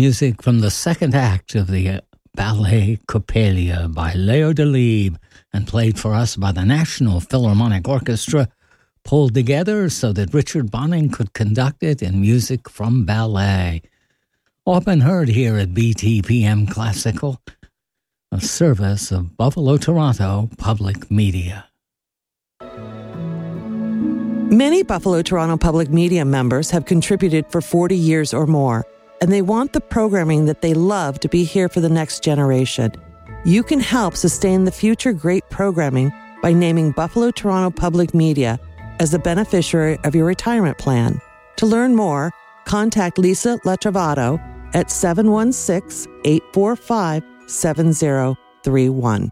music from the second act of the ballet Coppelia by Leo Delibes, and played for us by the National Philharmonic Orchestra, pulled together so that Richard Bonning could conduct it in music from ballet. Often heard here at BTPM Classical, a service of Buffalo Toronto Public Media. Many Buffalo Toronto Public Media members have contributed for 40 years or more, and they want the programming that they love to be here for the next generation. You can help sustain the future great programming by naming Buffalo Toronto Public Media as the beneficiary of your retirement plan. To learn more, contact Lisa Latrovato at 716-845-7031.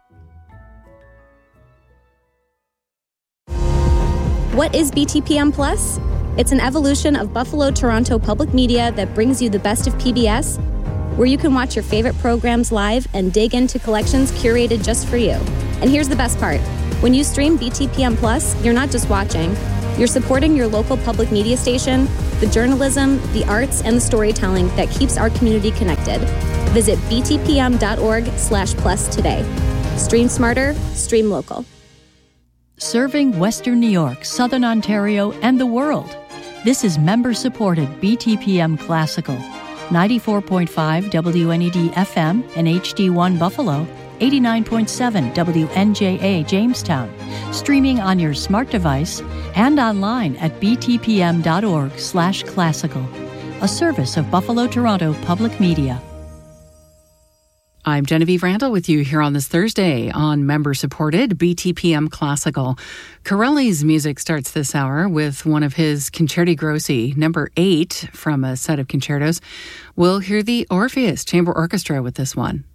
What is BTPM Plus? It's an evolution of Buffalo Toronto Public Media that brings you the best of PBS, where you can watch your favorite programs live and dig into collections curated just for you. And here's the best part. When you stream BTPM Plus, you're not just watching. You're supporting your local public media station, the journalism, the arts, and the storytelling that keeps our community connected. Visit btpm.org/plus today. Stream smarter, stream local. Serving Western New York, Southern Ontario, and the world. This is member-supported BTPM Classical. 94.5 WNED FM and HD1 Buffalo, 89.7 WNJA Jamestown, streaming on your smart device and online at btpm.org/classical, a service of Buffalo Toronto Public Media. I'm Genevieve Randall with you here on this Thursday on member-supported BTPM Classical. Corelli's music starts this hour with one of his Concerti Grossi, number 8 from a set of concertos. We'll hear the Orpheus Chamber Orchestra with this one.